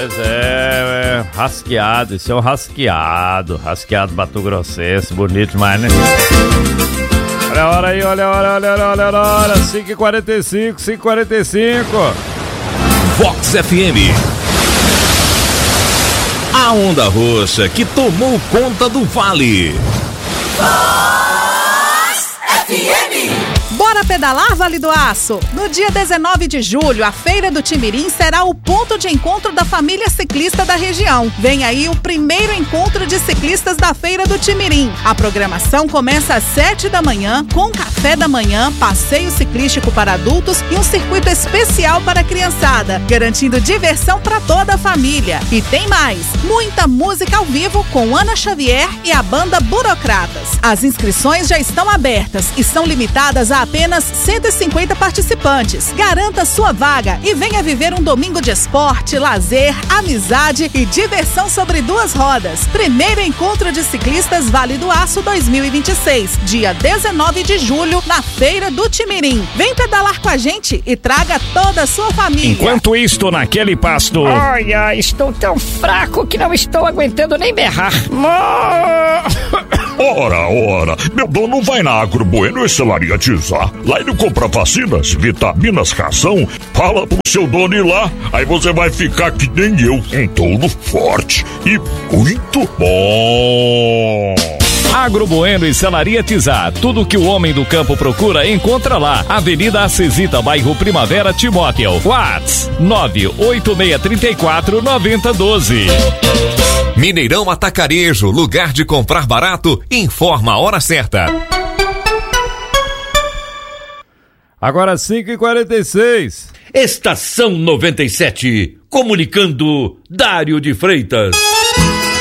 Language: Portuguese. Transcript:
Pois é, rasqueado, isso é um rasqueado Mato Grossense, bonito demais, né? Olha a hora aí, olha a hora, 5h45, 5h45. Vox FM. A onda roxa que tomou conta do vale. Vox FM. Bora pedalar, Vale do Aço? No dia 19 de julho, a Feira do Timirim será o ponto de encontro da família ciclista da região. Vem aí o primeiro encontro de ciclistas da Feira do Timirim. A programação começa às 7 da manhã, com café da manhã, passeio ciclístico para adultos e um circuito especial para a criançada, garantindo diversão para toda a família. E tem mais, muita música ao vivo com Ana Xavier e a banda Burocratas. As inscrições já estão abertas e são limitadas a apenas 150 participantes. Garanta sua vaga e venha viver um domingo de esporte, lazer, amizade e diversão sobre duas rodas. Primeiro encontro de ciclistas Vale do Aço 2026, dia 19 de julho, na Feira do Timirim. Vem pedalar com a gente e traga toda a sua família. Enquanto isto, naquele pasto... Olha, estou tão fraco que não estou aguentando nem berrar. Ora, meu dono vai na Agro Bueno e Celaria Tizar. Lá ele compra vacinas, vitaminas, ração. Fala pro seu dono ir lá, aí você vai ficar que nem eu, um touro forte e muito bom. Agro Bueno e Celaria Tizar. Tudo que o homem do campo procura, encontra lá. Avenida Acesita, bairro Primavera, Timóteo. Whats 98634-9012. Mineirão Atacarejo, lugar de comprar barato, informa a hora certa. Agora 5h46. Estação 97, comunicando Dário de Freitas.